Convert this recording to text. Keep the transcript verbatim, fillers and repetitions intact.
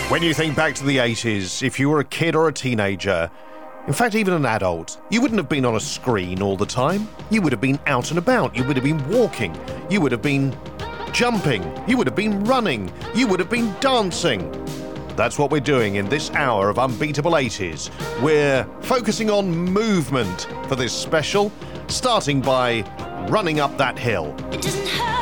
When you think back to the eighties, if you were a kid or a teenager, in fact even an adult, you wouldn't have been on a screen all the time. You would have been out and about, you would have been walking, you would have been jumping, you would have been running, you would have been dancing. That's what we're doing in this hour of Unbeatable eighties. We're focusing on movement for this special, starting by running up that hill. It doesn't hurt.